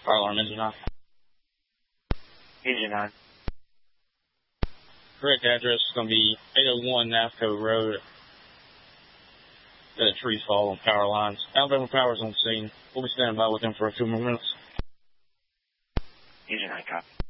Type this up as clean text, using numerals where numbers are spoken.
Fire alarm, engine 9. Engine 9. Correct address is going to be 801 NAFCO Road. The trees fall on power lines. Alabama Power's on scene. We'll be standing by with them for a few more minutes. Engine 9, copy.